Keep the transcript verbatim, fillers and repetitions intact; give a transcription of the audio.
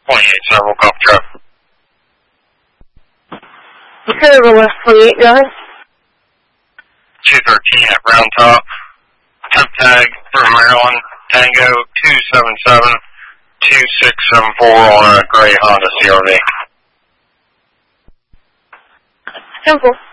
twenty-eight several cop truck. Server West twenty-eight, go ahead. two thirteen at Round Top. Temp tag for Maryland, Tango two seven seven two six seven four on a gray Honda C R V. Simple.